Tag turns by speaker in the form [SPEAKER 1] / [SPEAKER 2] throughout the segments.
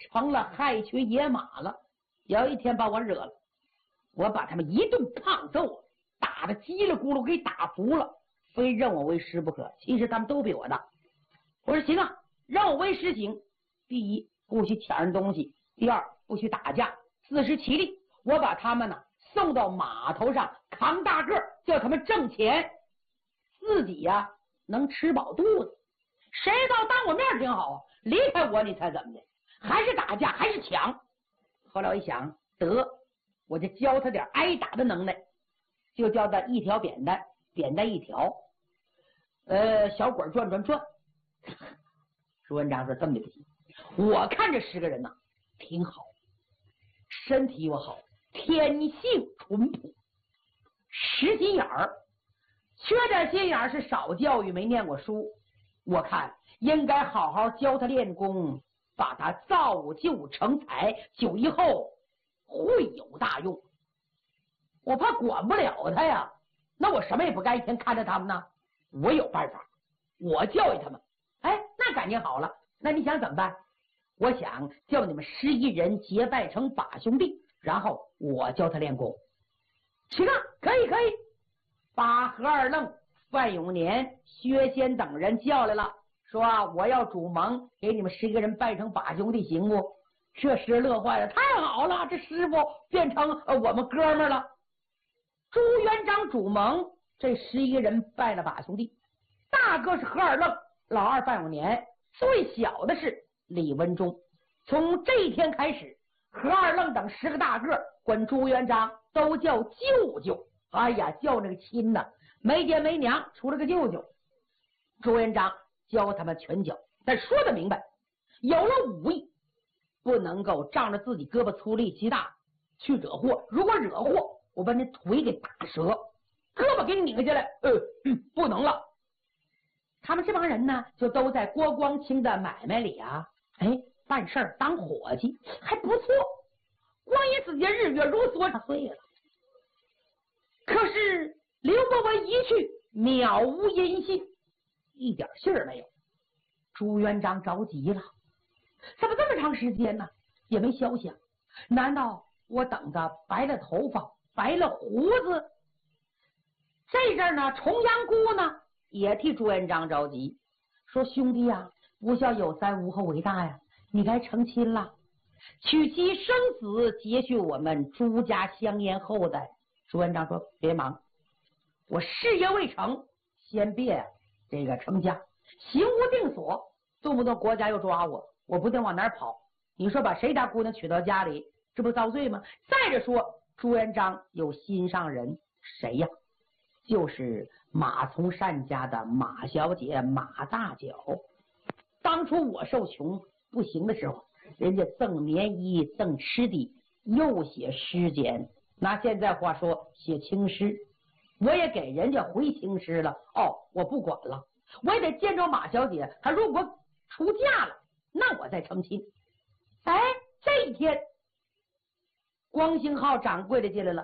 [SPEAKER 1] 成了害群野马了。有一天把我惹了，我把他们一顿胖揍，打得叽里咕噜给打服了，非认我为师不可。其实他们都比我大。我说行啊，让我为师行。第一，不许抢人东西；第二，不许打架，自食其力。我把他们呢送到码头上扛大个，叫他们挣钱，自己呀能吃饱肚子。谁道当我面挺好啊，离开我你猜怎么的？还是打架，还是抢？后来我一想，得，我就教他点挨打的能耐，就教他一条扁担，扁担一条，小滚转转转。朱元璋说这么的不行，我看这10个人呐挺好，身体又好，天性淳朴，实心眼儿，缺点心眼儿是少教育，没念过书。我看应该好好教他练功，把他造就成才，久以后会有大用。我怕管不了他呀，那我什么也不干，一天看着他们呢。我有办法，我教育他们。哎，那感情好了，那你想怎么办？我想叫你们11人结拜成把兄弟，然后我教他练功。行啊，可以可以。把何二愣、范永年、薛仙等人叫来了，说我要主盟，给你们11个人拜成把兄弟，行不？这师乐坏了，太好了，这师傅变成我们哥们了。朱元璋主盟，这11个人拜了把兄弟，大哥是何二愣，老二范永年，最小的是李文忠。从这一天开始，何二愣等10个大个管朱元璋都叫舅舅。哎呀，叫那个亲呐，没爹没娘，除了个舅舅。朱元璋教他们拳脚，但说得明白，有了武艺，不能够仗着自己胳膊粗力气大去惹祸。如果惹祸，我把你腿给打折，胳膊给你拧下来，不能了。他们这帮人呢，就都在郭光清的买卖里啊，办事儿当伙计，还不错。光阴似箭，日月如梭，岁了。可是刘伯温一去，渺无音信，一点信儿没有。朱元璋着急了，怎么这么长时间呢，也没消息啊？难道我等着白了头发，白了胡子？这阵呢，重阳姑呢也替朱元璋着急，说兄弟呀，不孝有三，无后为大呀，你该成亲了，娶妻生子，结续我们朱家香烟后代。朱元璋说别忙，我事业未成，先别这个成家，行无定所，动不动国家又抓我，我不定往哪儿跑。你说把谁家姑娘娶到家里，这不遭罪吗？再者说朱元璋有心上人，谁呀？就是马从善家的马小姐马大脚。当初我受穷不行的时候，人家赠棉衣赠吃的，又写诗笺，拿现在话说写情诗，我也给人家回情诗了。我不管了，我也得见着马小姐，她如果出嫁了，那我再成亲。这一天光兴浩掌柜的进来了，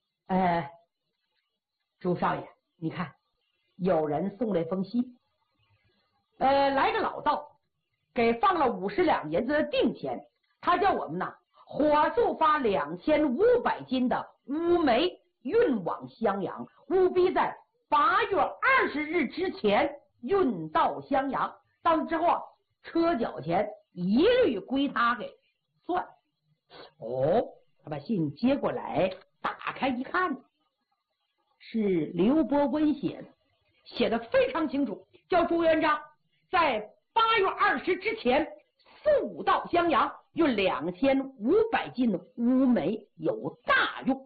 [SPEAKER 1] 朱少爷，你看有人送来封信，来个老道，给放了50两银子的定钱，他叫我们呐火速发2500斤的乌梅运往襄阳，务必在8月20日之前运到襄阳。到之后啊，车脚钱一律归他给算。他把信接过来，打开一看，是刘伯温写的，写的非常清楚，叫朱元璋在8月20之前速到襄阳，运2500斤的乌梅，有大用。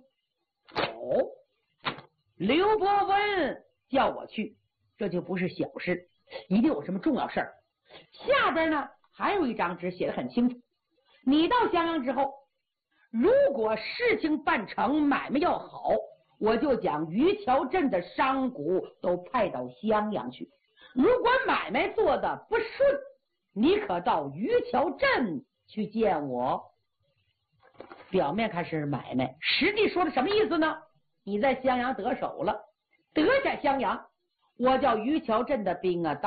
[SPEAKER 1] 刘伯温叫我去，这就不是小事，一定有什么重要事儿。下边呢还有一张纸写得很清楚，你到襄阳之后，如果事情办成，买卖要好，我就将于桥镇的商贾都派到襄阳去。如果买卖做的不顺，你可到于桥镇去见我。表面看是买卖，实际说的什么意思呢？你在襄阳得手了，得下襄阳，我叫于桥镇的兵啊